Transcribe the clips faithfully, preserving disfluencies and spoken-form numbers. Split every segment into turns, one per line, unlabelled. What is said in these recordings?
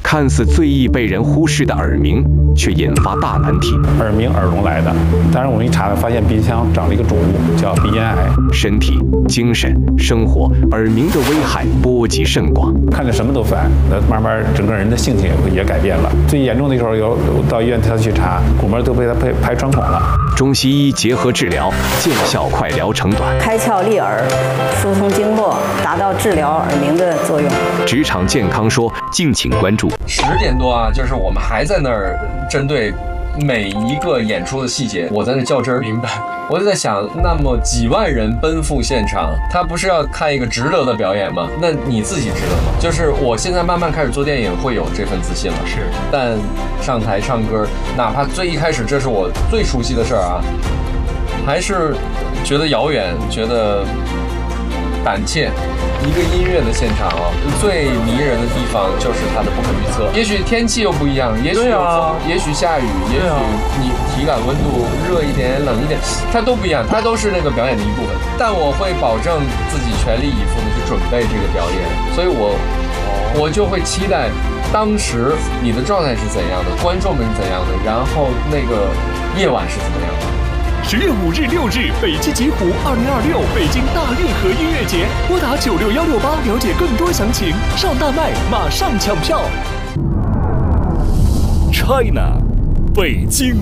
看似最易被人忽视的耳鸣，却引发大难题。
耳鸣耳聋来的，当然我们一查发现鼻腔长了一个肿物，叫鼻咽癌。
身体、精神、生活，耳鸣的危害波及甚广。
看着什么都烦，那慢慢整个人的性情也改变了。最严重的时候，有到医院他去查，鼓膜都被他拍拍穿孔了。
中西医结合治疗，见效快，疗程短，
开窍利耳，疏通经络，达到治疗耳鸣的作用。
职场健康说，敬请关注。
十点多啊，就是我们还在那儿针对每一个演出的细节，我在那较真儿。明白。我就在想，那么几万人奔赴现场，他不是要看一个值得的表演吗？那你自己值得吗？就是我现在慢慢开始做电影，会有这份自信了。是，但上台唱歌，哪怕最一开始这是我最熟悉的事儿啊，还是觉得遥远，觉得胆怯。一个音乐的现场啊，最迷人的地方就是它的不可预测。也许天气又不一样，也许有风，也许下雨，也许你体感温度热一点、冷一点，它都不一样，它都是那个表演的一部分。但我会保证自己全力以赴的去准备这个表演，所以我我就会期待当时你的状态是怎样的，观众们是怎样的，然后那个夜晚是怎么样的。
十月五日、六日，北极极狐二零二六北京大运河音乐节，拨打九六幺六八了解更多详情。上大麦，马上抢票。China， 北京。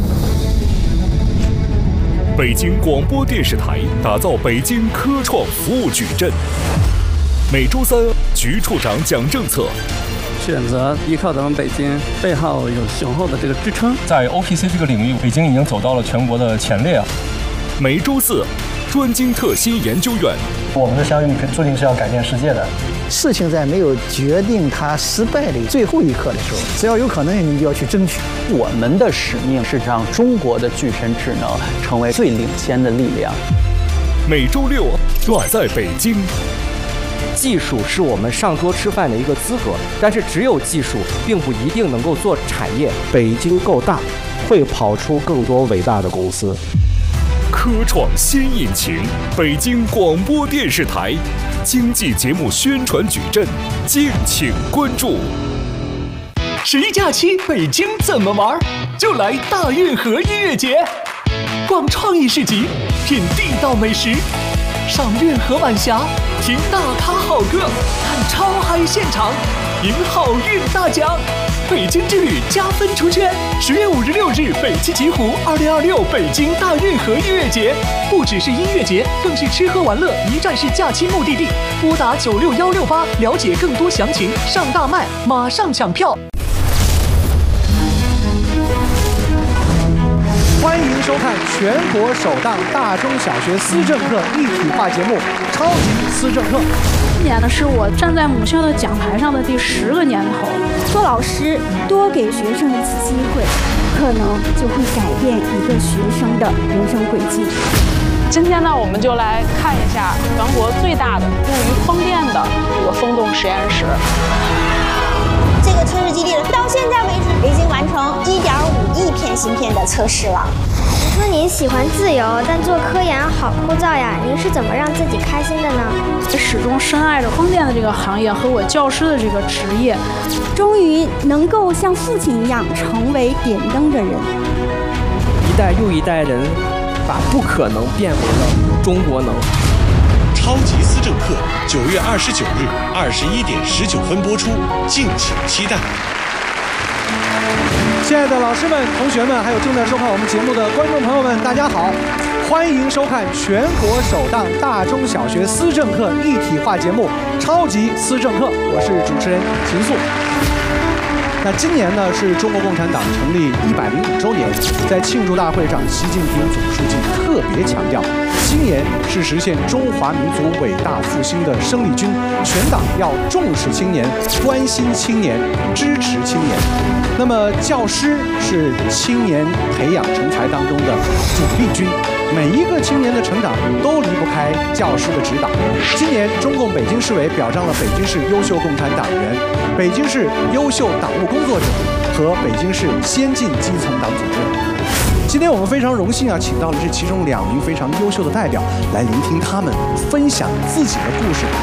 北京广播电视台打造北京科创服务矩阵。每周三，局处长讲政策。
选择依靠咱们北京，背后有雄厚的这个支撑。
在 O P C 这个领域，北京已经走到了全国的前列啊。
每周四，专精特新研究院。
我们的相遇注定是要改变世界的。
事情在没有决定它失败的最后一刻的时候，只要有可能，你就要去争取。
我们的使命是让中国的具身智能成为最领先的力量。
每周六，我在北京。
技术是我们上桌吃饭的一个资格，但是只有技术并不一定能够做产业。
北京够大，会跑出更多伟大的公司。
科创新引擎，北京广播电视台经济节目宣传矩阵，敬请关注。 十一假期北京怎么玩？就来大运河音乐节，逛创意市集，品地道美食。上运河晚霞，听大咖好歌，看超嗨现场，赢好运大奖。北京之旅加分出圈，十月五日、六日，北极极狐二零二六北京大运河音乐节，不只是音乐节，更是吃喝玩乐一站式假期目的地。拨打九六幺六八，了解更多详情。上大麦，马上抢票。
欢迎收看全国首档大中小学思政课一体化节目《超级思政课》。
今年呢，是我站在母校的讲台上的第十个年头。
做老师，多给学生一次机会，可能就会改变一个学生的人生轨迹。
今天呢，我们就来看一下全国最大的用于风电的这个风洞实验室。
这个测试基地到现在为止已经完成一点五亿片芯片的测试了。
你说您喜欢自由，但做科研好枯燥呀，您是怎么让自己开心的呢？
始终深爱着风电的这个行业和我教师的这个职业，
终于能够像父亲一样成为点灯的人。
一代又一代人把不可能变为了中国能。
超级思政课九月二十九日二十一点十九分播出，敬请期待。
亲爱的老师们、同学们，还有正在收看我们节目的观众朋友们，大家好，欢迎收看全国首档大中小学思政课一体化节目《超级思政课》，我是主持人秦素。那今年呢是中国共产党成立一百零五周年，在庆祝大会上，习近平总书记特别强调，今年是实现中华民族伟大复兴的生力军，全党要重视青年，关心青年，支持青年。那么教师是青年培养成才当中的主力军，每一个青年的成长都离不开教师的指导。今年中共北京市委表彰了北京市优秀共产党员、北京市优秀党务工作者和北京市先进基层党组织。今天我们非常荣幸啊，请到了这其中两名非常优秀的代表来聆听他们分享自己的故事，